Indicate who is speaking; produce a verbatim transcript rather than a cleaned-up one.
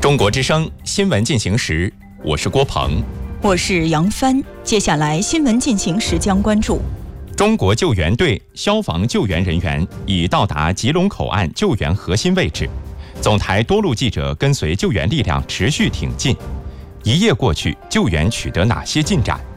Speaker 1: 中国之声新闻进行时，我是郭鹏，
Speaker 2: 我是杨帆。接下来新闻进行时将关注：
Speaker 1: 中国救援队消防救援人员已到达吉隆口岸救援核心位置，总台多路记者跟随救援力量持续挺进。一夜过去，救援取得哪些进展？